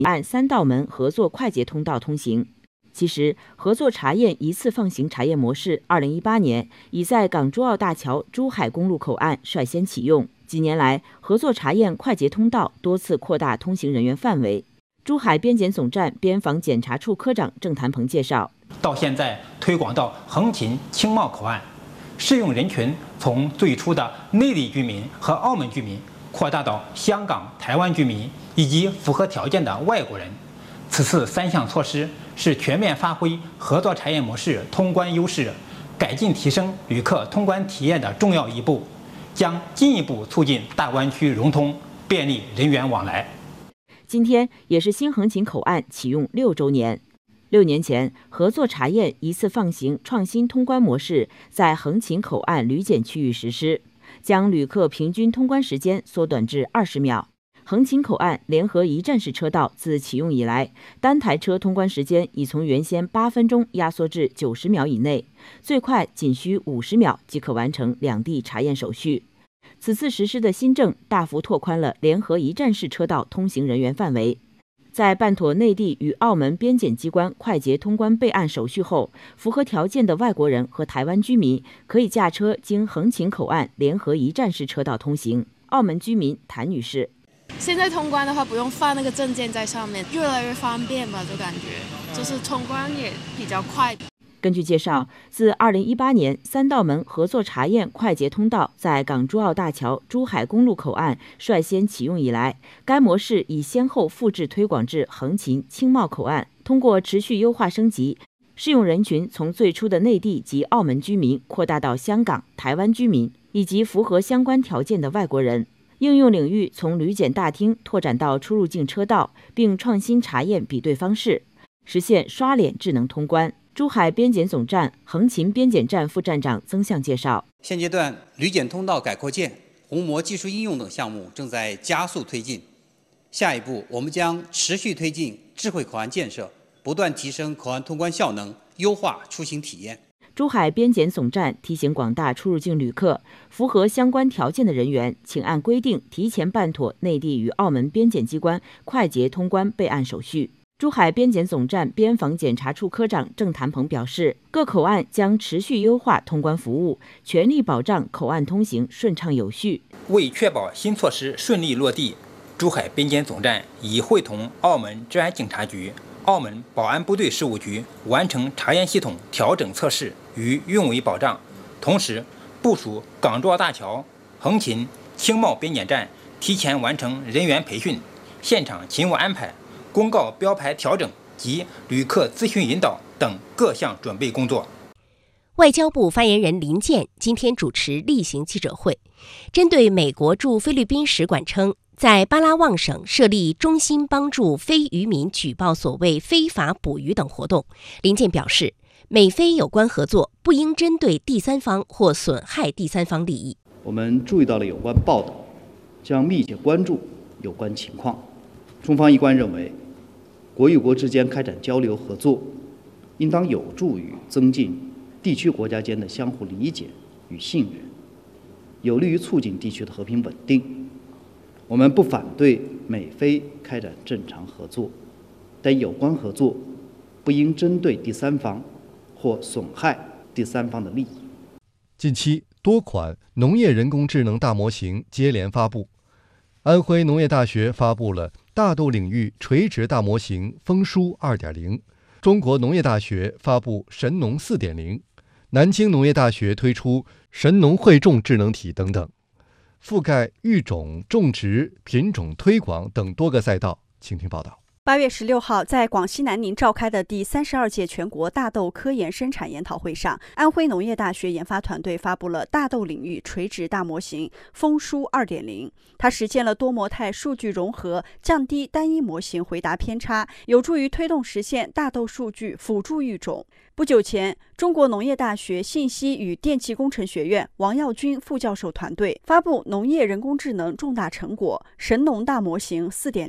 按3道门合作快捷通道通行。其实，合作查验一次放行查验模式2018年已在港珠澳大桥珠海公路口岸率先启用。几年来，合作查验快捷通道多次扩大通行人员范围。珠海边检总站边防检查处科长郑谭鹏介绍， 到现在推广到横琴、青茂口岸，适用人群从最初的内地居民和澳门居民扩大到香港、台湾居民以及符合条件的外国人。此次3项措施是全面发挥合作查验模式通关优势，改进提升旅客通关体验的重要一步，将进一步促进大湾区融通，便利人员往来。 今天也是新横琴口岸启用6周年。6年前，合作查验一次放行创新通关模式在横琴口岸旅检区域实施，将旅客平均通关时间缩短至20秒。横琴口岸联合一站式车道自启用以来，单台车通关时间已从原先8分钟压缩至90秒以内，最快仅需50秒即可完成两地查验手续。此次实施的新政大幅拓宽了联合一站式车道通行人员范围。在办妥内地与澳门边检机关快捷通关备案手续后，符合条件的外国人和台湾居民可以驾车经横琴口岸联合一站式车道通行。澳门居民谭女士， 现在通关的话不用放那个证件在上面，越来越方便吧，就感觉就是通关也比较快。 根据介绍，自2018年3道门合作查验快捷通道在港珠澳大桥珠海公路口岸率先启用以来，该模式已先后复制推广至横琴、青茂口岸。通过持续优化升级，适用人群从最初的内地及澳门居民扩大到香港、台湾居民以及符合相关条件的外国人。应用领域从旅检大厅拓展到出入境车道，并创新查验比对方式，实现刷脸智能通关。珠海边检总站横琴边检站副站长曾向介绍， 现阶段旅检通道改扩建、虹膜技术应用等项目正在加速推进。下一步，我们将持续推进智慧口岸建设，不断提升口岸通关效能，优化出行体验。 珠海边检总站提醒广大出入境旅客，符合相关条件的人员，请按规定提前办妥内地与澳门边检机关快捷通关备案手续。珠海边检总站边防检查处科长郑谭鹏表示，各口岸将持续优化通关服务，全力保障口岸通行顺畅有序。 为确保新措施顺利落地，珠海边检总站已会同澳门治安警察局、澳门保安部队事务局完成查验系统调整测试与运维保障，同时部署港珠澳大桥、横琴、青茂边检站提前完成人员培训、现场勤务安排、公告标牌调整及旅客咨询引导等各项准备工作。 外交部发言人林健今天主持例行记者会，针对美国驻菲律宾使馆称在巴拉望省设立中心帮助非渔民举报所谓非法捕鱼等活动，林健表示，美菲有关合作不应针对第三方或损害第三方利益。 我们注意到了有关报道，将密切关注有关情况。中方一贯认为，国与国之间开展交流合作，应当有助于增进地区国家间的相互理解与信任，有利于促进地区的和平稳定。我们不反对美菲开展正常合作，但有关合作不应针对第三方或损害第三方的利益。 近期，多款农业人工智能大模型接连发布。安徽农业大学发布了大豆领域垂直大模型丰舒 2.0， 中国农业大学发布神农 4.0， 南京农业大学推出神农汇种智能体等等，覆盖育种、种植、品种推广等多个赛道。请听报道。 8月16号，在广西南宁召开的第32届全国大豆科研生产研讨会上，安徽农业大学研发团队发布了大豆领域垂直大模型丰舒 2.0， 它实现了多模态数据融合，降低单一模型回答偏差，有助于推动实现大豆数据辅助育种。不久前，中国农业大学信息与电气工程学院王耀军副教授团队发布农业人工智能重大成果神农大模型 4.0。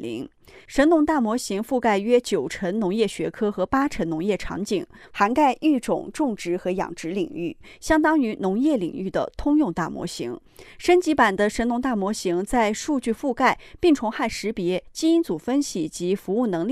神农大模型覆盖约90%农业学科和80%农业场景，涵盖育种、种植和养殖领域，相当于农业领域的通用大模型。升级版的神农大模型在数据覆盖、病虫害识别、基因组分析及服务能力